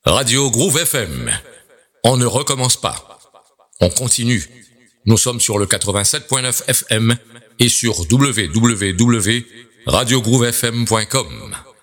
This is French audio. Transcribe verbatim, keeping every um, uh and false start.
Radio Groove F M. On ne recommence pas. On continue. Nous sommes sur le quatre-vingt-sept point neuf F M et sur w w w point radio groove f m point com.